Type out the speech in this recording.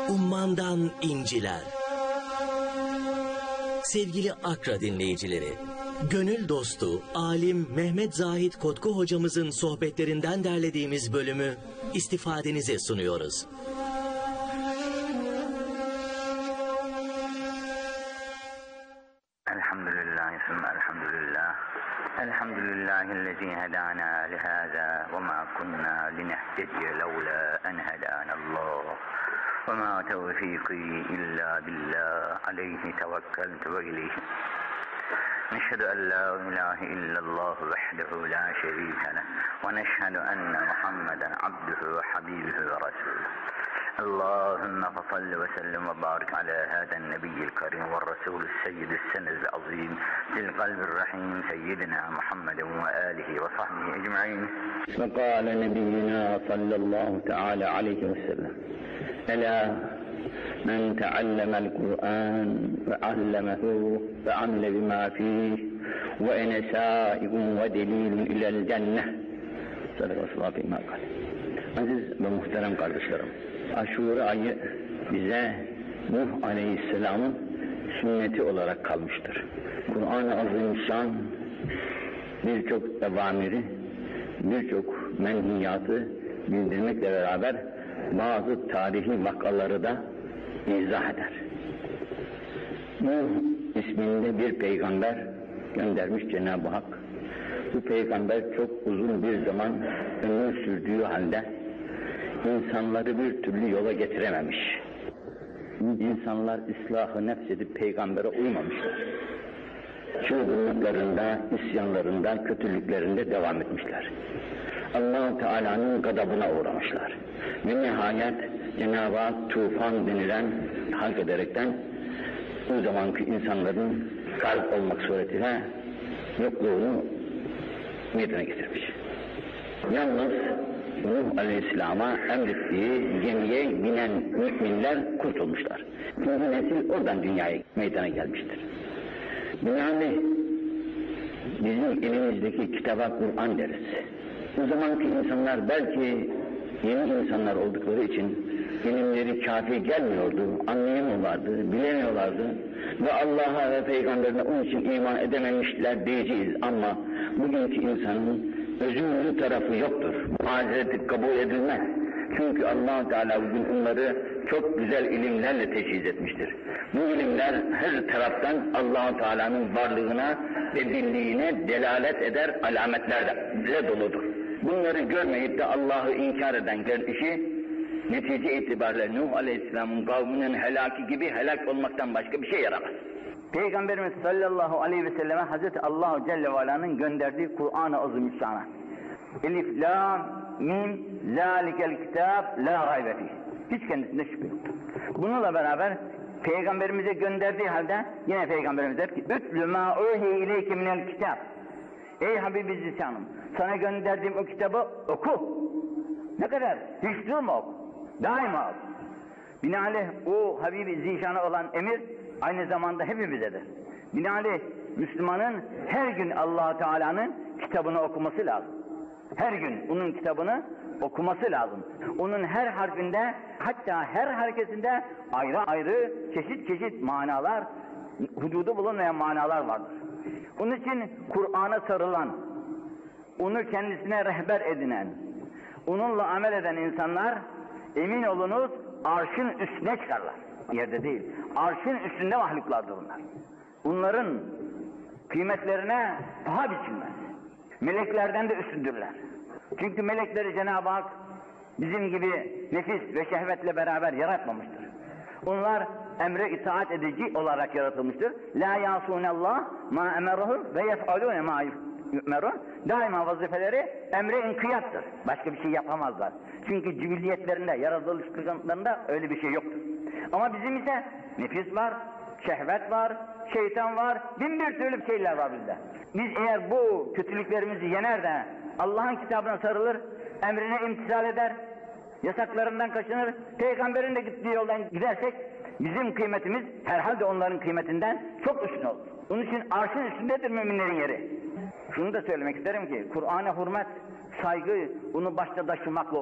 Ummandan inciler. Sevgili Akra dinleyicileri, gönül dostu, alim Mehmet Zahid Kotku hocamızın sohbetlerinden derlediğimiz bölümü istifadenize sunuyoruz. Elhamdülillahi'llezî hedâna lihâzâ ve mâ kunnâ linehtediye levlâ en hedânallâh ve mâ tevfîkî illâ billâh aleyhi tevekkeltu ve ileyhi. Neşhedü en lâ ilâhe illallâh vahdehu lâ şerîke leh ve neşhedü enne Muhammeden abduhu ve habîbuhu ve resûluh. اللهم فصل وسلم وبارك على هذا النبي الكريم والرسول السيد السند العظيم للقلب الرحيم سيدنا محمد وآله وصحبه أجمعين. وقال نبينا صلى الله تعالى عليه وسلم ألا من تعلم القرآن وعلمه وعمل بما فيه وأنا سائق ودليل إلى الجنة. صدق الله فيما قال. Aziz ve muhterem kardeşlerim, Aşure ayı bize Nuh Aleyhisselam'ın sünneti olarak kalmıştır. Kur'an-ı Azimüşşan birçok evamiri, birçok menhiyatı bildirmekle beraber bazı tarihi vakaları da izah eder. Nuh isminde bir peygamber göndermiş Cenab-ı Hak. Bu peygamber çok uzun bir zaman ömür sürdüğü halde insanları bir türlü yola getirememiş. İnsanlar ıslahı nefsedip peygambere uymamışlar. Çılgınlıklarında, isyanlarında, kötülüklerinde devam etmişler. Allah-u Teala'nın gadabına uğramışlar. Ve nihayet Cenab-ı Hak tufan denilen halk ederekten o zamanki insanların garip olmak suretiyle yokluğunu meydana getirmiş. Yalnız Nuh Aleyhisselam'a emrettiği gemiye binen müminler kurtulmuşlar. Çünkü nesil oradan dünyaya meydana gelmiştir. Binaenaleyh bizim elimizdeki kitaba Kur'an deriz. O zamanki insanlar belki yeni insanlar oldukları için ilimleri kafi gelmiyordu, anlayamıyorlardı, bilemiyorlardı ve Allah'a ve Peygamberine onun için iman edememişler diyeceğiz ama bugünkü insanın özümlü tarafı yoktur. Mazereti kabul edilmez. Çünkü Allah Teala bugün onları çok güzel ilimlerle teşhis etmiştir. Bu ilimler her taraftan Allah Teala'nın varlığına ve birliğine delalet eder alametlerle doludur. Bunları görmeyip de Allah'ı inkar eden kişi netice itibariyle Nuh Aleyhisselam'ın kavminin helaki gibi helak olmaktan başka bir şey yaramaz. Peygamberimiz sallallahu aleyhi ve selleme Hazreti Allah Celle ve Ala'nın gönderdiği Kur'an-ı Azimüşşan'a Elif, Lam, Mim, Zalikel Kitab, La Raybe Fih. Hiç kendisinde şüphe yoktur. Bununla beraber Peygamberimize gönderdiği halde yine Peygamberimiz der ki Ütlü mâ uhiye ileyke minel kitab. Ey Habibi Zişanım, sana gönderdiğim o kitabı oku. Ne kadar? Hiç durma oku. Daima oku. Binaenaleyh o Habibi Zişan'a olan emir aynı zamanda hepimizedir. Binaenaleyh Müslümanın her gün Allah Teala'nın kitabını okuması lazım. Her gün onun kitabını okuması lazım. Onun her harfinde, hatta her hareketinde ayrı ayrı çeşit manalar, hududu bulunmayan manalar vardır. Onun için Kur'an'a sarılan, onu kendisine rehber edinen, onunla amel eden insanlar emin olunuz arşın üstüne çıkarlar. Yerde değil, arşın üstünde mahluklardır bunlar. Bunların kıymetlerine paha biçilmez. Meleklerden de üstündürler. Çünkü melekleri Cenab-ı Hak bizim gibi nefis ve şehvetle beraber yaratmamıştır. Onlar emre itaat edici olarak yaratılmıştır. La yasunallah ma emeruhu ve yef'alune ma yu'merun. Daima vazifeleri emre inkiyattır. Başka bir şey yapamazlar. Çünkü cibilliyetlerinde, yaratılışlarında öyle bir şey yoktur. Ama bizim ise nefis var, şehvet var, şeytan var, bin bir türlü şeyler var bizde. Biz eğer bu kötülüklerimizi yener de Allah'ın kitabına sarılır, emrine imtisal eder, yasaklarından kaçınır, Peygamberin de gittiği yoldan gidersek bizim kıymetimiz herhalde onların kıymetinden çok üstün olur. Onun için arşın üstündedir müminlerin yeri. Şunu da söylemek isterim ki Kur'an'a hürmet, saygı, bunu başta taşımakla